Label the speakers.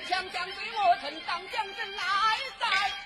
Speaker 1: 强将对我曾当将军来战。